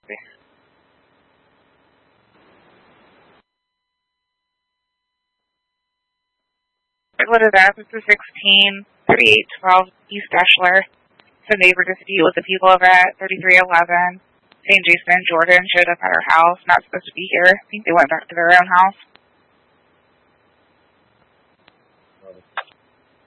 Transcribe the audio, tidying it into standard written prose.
What is that? This is 163812 East Ashler. It's a neighbor dispute with the people over at 3311. St. Jason and Jordan showed up at our house, not supposed to be here. I think they went back to their own house.